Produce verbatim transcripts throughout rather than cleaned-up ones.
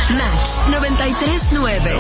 Match noventa y tres punto nueve.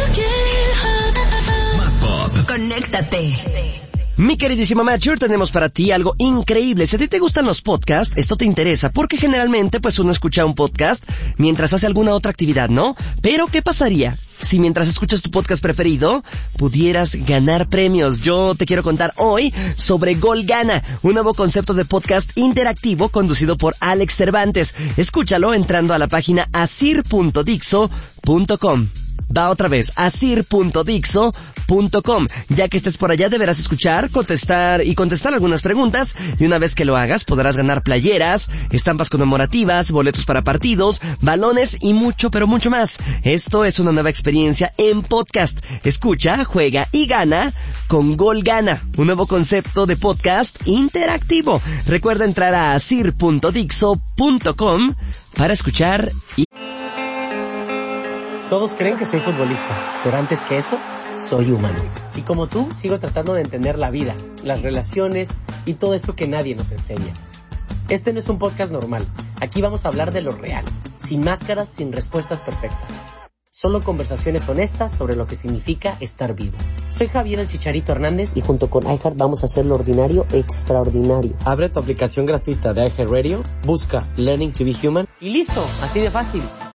Más pop. Conéctate. Mi queridísimo Matcher, tenemos para ti algo increíble. Si a ti te gustan los podcasts, esto te interesa, porque generalmente pues uno escucha un podcast mientras hace alguna otra actividad, ¿no? Pero ¿qué pasaría si mientras escuchas tu podcast preferido pudieras ganar premios? Yo te quiero contar hoy sobre Gol Gana, un nuevo concepto de podcast interactivo conducido por Alex Cervantes. Escúchalo entrando a la página asir punto dixo punto com. Va otra vez, asir punto dixo punto com. Ya que estés por allá deberás escuchar, contestar y contestar algunas preguntas, y una vez que lo hagas podrás ganar playeras, estampas conmemorativas, boletos para partidos, balones y mucho, pero mucho más. Esto es una nueva experiencia en podcast. Escucha, juega y gana con Gol Gana, un nuevo concepto de podcast interactivo. Recuerda entrar a asir punto dixo punto com para escuchar y... Todos creen que soy futbolista, pero antes que eso, soy humano. Y como tú, sigo tratando de entender la vida, las relaciones y todo esto que nadie nos enseña. Este no es un podcast normal. Aquí vamos a hablar de lo real, sin máscaras, sin respuestas perfectas. Solo conversaciones honestas sobre lo que significa estar vivo. Soy Javier el Chicharito Hernández y junto con iHeart vamos a hacer lo ordinario extraordinario. Abre tu aplicación gratuita de iHeartRadio, busca Learning to be Human y listo, así de fácil.